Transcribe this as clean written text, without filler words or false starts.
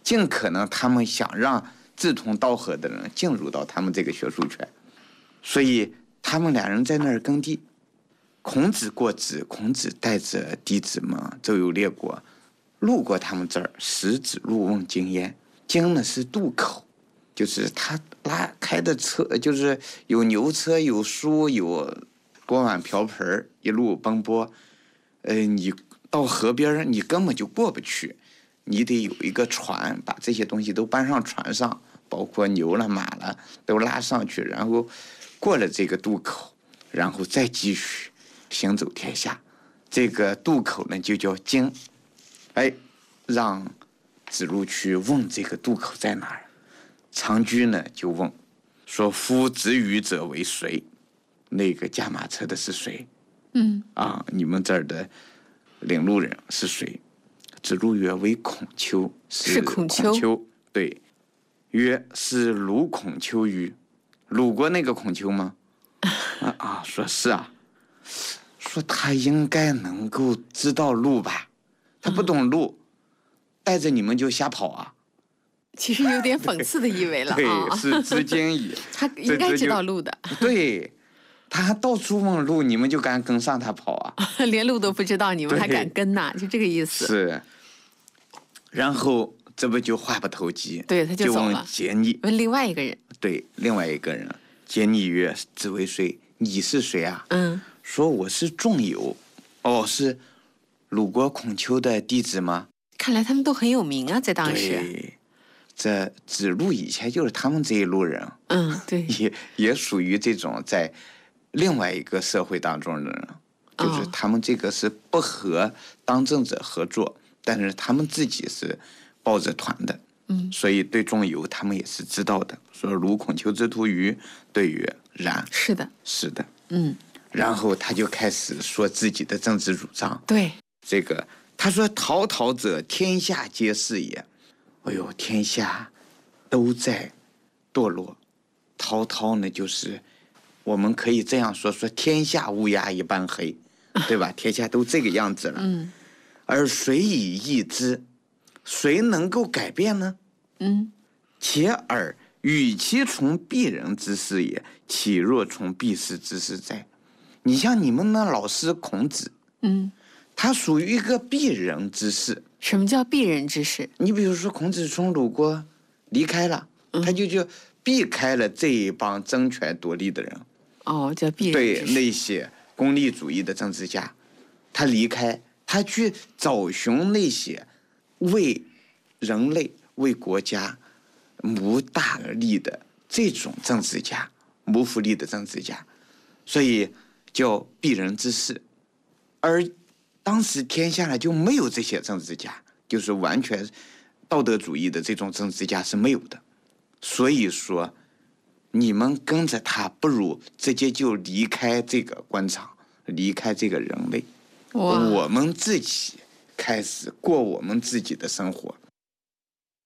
尽可能他们想让志同道合的人进入到他们这个学术圈，所以他们俩人在那儿耕地。孔子过之，孔子带着弟子们周游列国，路过他们这儿，食指路问津焉。津呢是渡口，就是他拉开的车，就是有牛车、有书、有锅碗瓢盆，一路奔波。你到河边你根本就过不去，你得有一个船，把这些东西都搬上船上，包括牛了、马了都拉上去，然后过了这个渡口，然后再继续行走天下。这个渡口呢就叫津。让子路去问这个渡口在哪儿。长居呢就问说：“夫子语者为谁？”那个驾马车的是谁？你们这儿的领路人是谁？子路曰：“为孔丘。” 是孔丘。 对。曰：“是鲁孔丘于？”鲁国那个孔丘吗？说是啊。说他应该能够知道路吧？他不懂路，带着你们就瞎跑啊。 其实有点讽刺的意味了。 对，是知经矣。 他应该知道路的。 对，他到处问路，你们就敢跟上他跑啊？ 连路都不知道，你们还敢跟呐？就这个意思。 是。然后这不就话不投机？ 对，他就走了。 问桀逆， 问另外一个人。 对，另外一个人。桀逆曰：“子为谁？你是谁啊？”说：“我是仲由。”是鲁国孔丘的弟子吗？ 看来他们都很有名啊，在当时。 对，这子路以前就是他们这一路人。 对， 也属于这种在另外一个社会当中的人，就是他们这个是不和当政者合作，但是他们自己是抱着团的。所以对仲由他们也是知道的。说：“鲁孔丘之徒于？”对曰：“然。” 是的， 是的。然后他就开始说自己的政治主张。 对， 这个他说：“陶陶者，天下皆是也。”天下都在堕落。陶陶呢，就是我们可以这样说天下乌鸦一般黑，对吧？天下都这个样子了。而谁以易之？谁能够改变呢？且尔与其从鄙人之事也，岂若从鄙视之事哉？你像你们那老师孔子，他属于一个鄙人之事。 什么叫鄙人之事？ 你比如说孔子从鲁国离开了，他就避开了这一帮争权夺利的人。 叫鄙人之事。 对，那些功利主义的政治家，他离开，他去找寻那些为人类、为国家谋大利的这种政治家，谋福利的政治家，所以叫鄙人之事。而当时天下就没有这些政治家，就是完全道德主义的这种政治家是没有的。所以说你们跟着他，不如直接就离开这个官场，离开这个人类，我们自己开始过我们自己的生活。